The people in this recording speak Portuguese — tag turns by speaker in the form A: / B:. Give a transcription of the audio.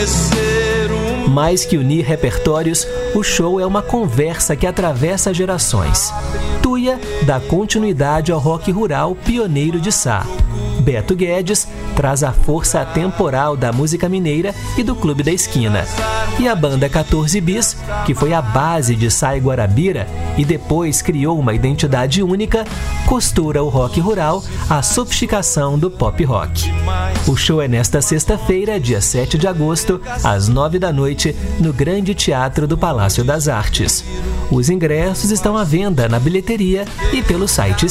A: Mais que unir repertórios, o show é uma conversa que atravessa gerações. Tuia dá continuidade ao rock rural pioneiro de Sá. Beto Guedes traz a força atemporal da música mineira e do Clube da Esquina. E a banda 14 Bis, que foi a base de Sá e Guarabira e depois criou uma identidade única, costura o rock rural à sofisticação do pop rock. O show é nesta sexta-feira, dia 7 de agosto, às 9 da noite, no Grande Teatro do Palácio das Artes. Os ingressos estão à venda na bilheteria e pelo site